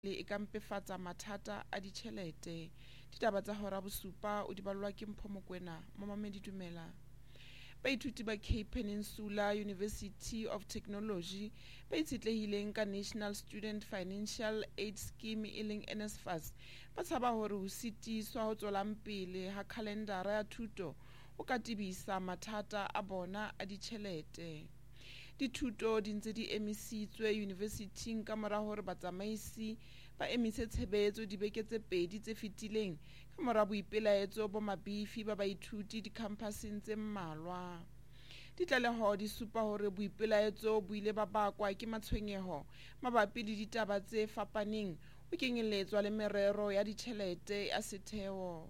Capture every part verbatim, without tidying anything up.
le e ka mpefatsa mathata a ditšhelete. Ditaba tsa hora bosupa o di balwa ke Mpho Mokoena. Momamedi dumela. Baithuti ba Cape Peninsula University of Technology ba itshetlehileng ka National Student Financial Aid Scheme e leng N S F A S ba tshaba hore ho sitiswa ho tswelang pele ha kalendara ya thuto o ka tibisa mathata a bona a ditjhelete. Dithuto di ntse di emisitswe university ka mora hore batsamaisi ba emise tshebetso dibeke tse pedi tse fetileng ka mora boipelaetso bo mabifi ba baithuti dikhampaseng tse mmalwa. Ditlaleho di supa hore boipelaetso bo ile ba bakwa ke matshwenyeho mabapi le ditaba tse fapaneng ho kenyelletswa le merero ya ditjhelete a setheo.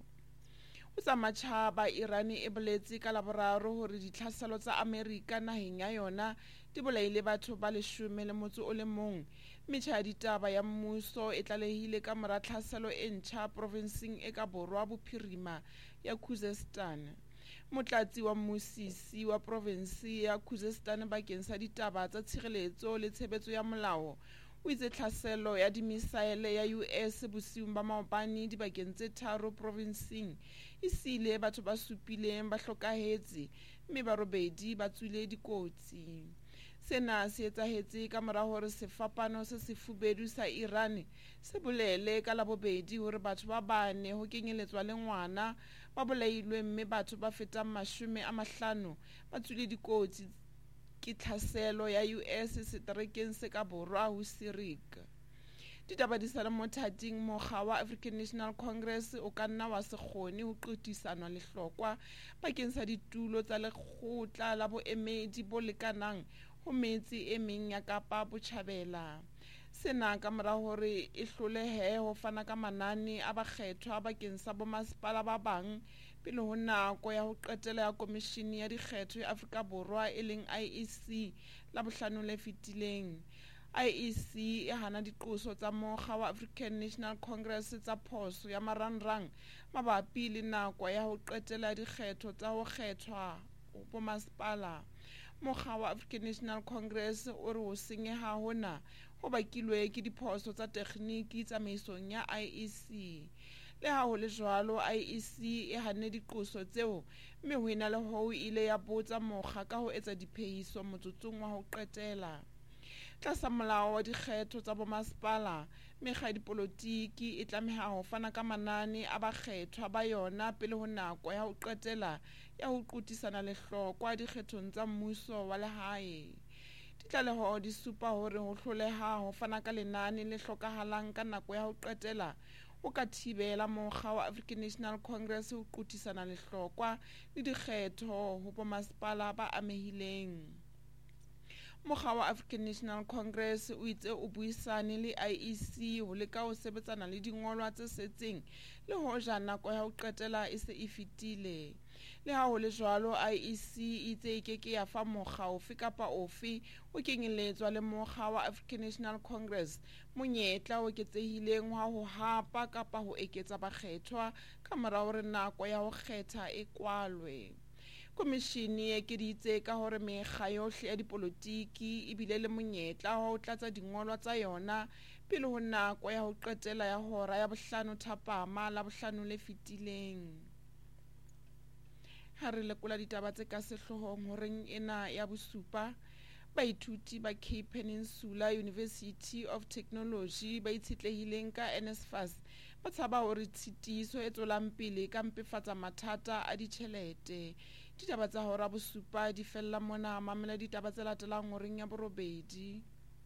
O tsamatjha ba Iran e boletse ka laboraro hore ditlhaselo tsa Amerika naheng ya yona di bolaile batho ba leshome le motso o le mong. Metjha ya ditaba ya mmuso e tlalehile ka mora tlhaselo e ntjha provinseng e ka borwa bophirima ya Khuzestan. Motlatsi wa mmusisi wa province ya Khuzestan bakeng sa ditaba tsa tshireletso le tshebetso ya molao o itse tlhaselo ya dimisaele ya U S bosiung ba maobane dibakeng tse tharo provinseng e sile batho ba supileng ba hlokahetse mme ba robedi ba tswile dikotsi. Sena se etsahetse ka mora hore sefapano se sefubedu sa Iran se bolele ka labobedi hore batho ba bane ho kenyelletswa le ngwana ba bolailwe mme batho ba fetang mashome a mahlano ba tswile dikotsi ke tlhaselo ya U S seterekeng se ka borwa ho Sirik. Ditaba di sala mothating mokga wa African National Congress o ka nna wa se kgone ho qotisana le hlokwa bakeng sa ditulo tsa lekgotla la boemedi bo lekanang ho metsi e meng ya Kapa Botjhabela. Sena ka mora hore e hlolehe ho fana ka manane a bakgethwa bakeng sa bomasepala ba bang pele ho nako ya ho qetela ya komishini ya dikgetho ya Afrika Borwa e leng I E C la bohlano le fetileng. I E C e hana diqoso tsa mokga wa African National Congress tsa phoso ya marangrang mabapi le nako ya ho qetela dikgetho tsa ho kgethwa bomasepala. Mokga wa African National Congress o re ho senyeha hona ho bakilwe ke diphoso tsa tekgniki tsamaisong ya I E C. Le ha ho le jwalo, I E C e hanne diqoso tseo mme ho ena le ho ile ya botsa mokga ka ho etsa diphehiso motsotsong wa ho qetela. Tlasa molao wa dikgetho tsa bomasepala, mekga ya dipolotiki e tlameha ho fana ka manane a bakgethwa ba yona pele ho nako ya ho qetela ya ho qotisana le hlokwa dikgethong tsa mmuso wa lehae. Ditlaleho di supa hore ho hloleha ho fana ka lenane le hlokahalang ka nako ya ho qetela o ka thibela mokga wa African National Congress ho qotisana le hlokwa le dikgetho ho bomasepala ba amehileng. Mokga wa African National Congress o itse o buisane le I E C ho leka ho sebetsana le dingolwa tse setseng le hoja nako ya ho qetela e se e fetile. Le ha ho le jwalo, I E C itse e keke ya fa mokga ofe kapa ofe o kenyelletswa le mokga wa African National Congress monyetla o eketsehileng wa ho hapa kapa ho eketsa bakgethwa ka mora hore nako ya ho kgetha e kwalwe. Komishini e keditse ka hore mekga yohle ya dipolotiki e bile le monyetla wa ho tlatsa dingolwa tsa yona pele ho nako ya ho qetela ya hora ya bohlano thapama la bohlano le fetileng. Ha re lekola ditaba tse ka sehlohong horeng ena ya bosupa, baithuti ba Cape Peninsula University of Technology ba itshetlehileng ka N S F A S ba tshaba hore tshitiso e tswelang pele ka mpefatsa mathata a ditjhelete. Ditaba tsa hora bosupa di fella mona, mamela ditaba tse latelang horeng ya borobedi.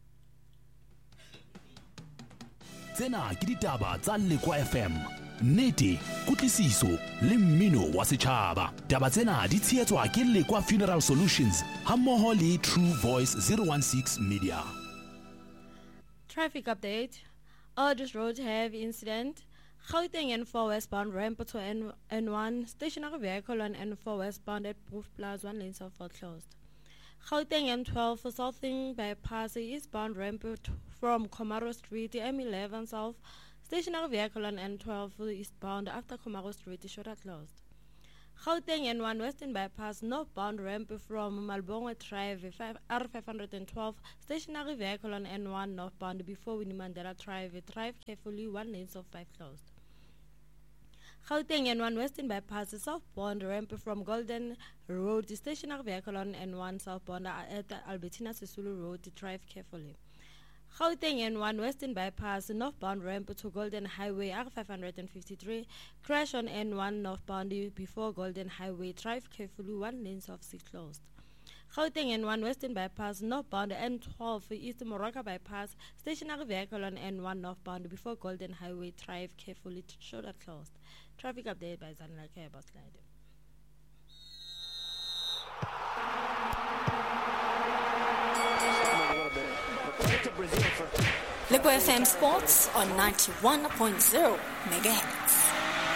Tsena ke ditaba tsa Lekwa F M, nnete, kutlwisiso le mmino wa setjhaba. Taba tsena di tshehetswa ke Lekwa Funeral Solutions hammoho le True Voice zero one six Media. Traffic update. Aldous Road heavy incident. Gauteng N four westbound ramp to N N1. Stationary vehicle on N four westbound at Proof Plaza, one lane southbound closed. Gauteng N twelve for Southing bypass eastbound ramp from Komaro Street, M eleven south. Stationary vehicle on N twelve eastbound after Komaro Street shoulder closed. Gauteng N one Western Bypass northbound ramp from Malbongwe Drive R five twelve stationary vehicle on N one northbound before Winnie Mandela Drive. Drive carefully, one lane of five closed. Gauteng N one Western Bypass southbound ramp from Golden Road stationary vehicle on N one southbound at Albertina Sisulu Road. Drive carefully. Gauteng N one Western Bypass northbound ramp to Golden Highway R five fifty-three crash on N one northbound before Golden Highway. Drive carefully, one lane of six closed. Gauteng N one Western Bypass northbound N twelve East Moraka Bypass stationary vehicle on N one northbound before Golden Highway. Drive carefully, shoulder closed. Traffic update by Zanla Kaya Slide. Liquid F M Sports on ninety-one point zero megahertz.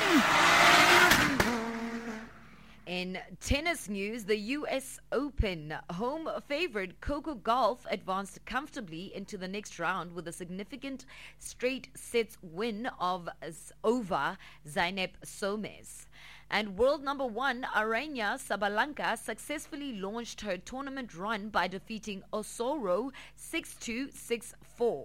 In tennis news, the U S Open home favorite Coco Gauff advanced comfortably into the next round with a significant straight sets win of over Zeynep Somes. And world number one Aryna Sabalenka successfully launched her tournament run by defeating Osoro six two, six four.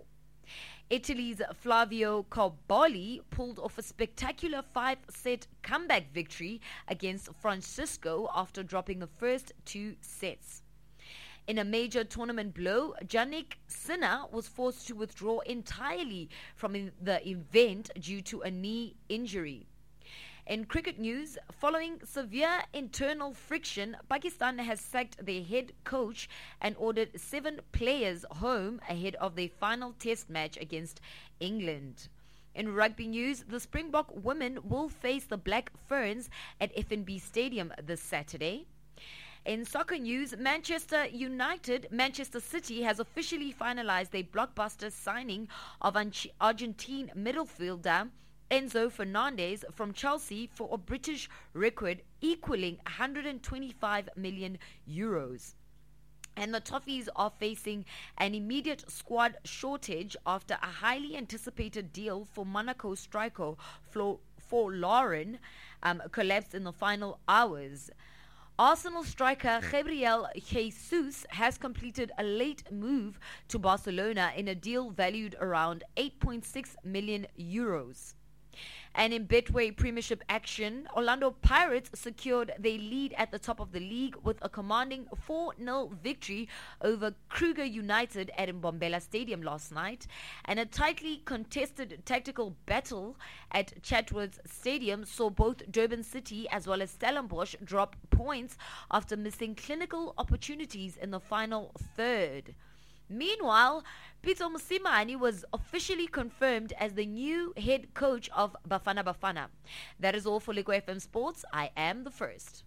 Italy's Flavio Cobolli pulled off a spectacular five-set comeback victory against Francisco after dropping the first two sets. In a major tournament blow, Jannik Sinner was forced to withdraw entirely from the event due to a knee injury. In cricket news, following severe internal friction, Pakistan has sacked their head coach and ordered seven players home ahead of their final test match against England. In rugby news, the Springbok women will face the Black Ferns at F N B Stadium this Saturday. In soccer news, Manchester United, Manchester City has officially finalized their blockbuster signing of Argentine midfielder Enzo Fernandez from Chelsea for a British record equaling one hundred twenty-five million euros. And the Toffees are facing an immediate squad shortage after a highly anticipated deal for Monaco striker for, for Lauren um, collapsed in the final hours. Arsenal striker Gabriel Jesus has completed a late move to Barcelona in a deal valued around eight point six million euros. And in Betway Premiership action, Orlando Pirates secured their lead at the top of the league with a commanding four nil victory over Kruger United at Mbombela Stadium last night. And a tightly contested tactical battle at Chatworth Stadium saw both Durban City as well as Stellenbosch drop points after missing clinical opportunities in the final third. Meanwhile, Peter Musimani was officially confirmed as the new head coach of Bafana Bafana. That is all for Liquid F M Sports. I am the first.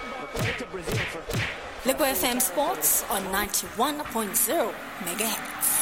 Liquid F M Sports on ninety-one point zero megahertz.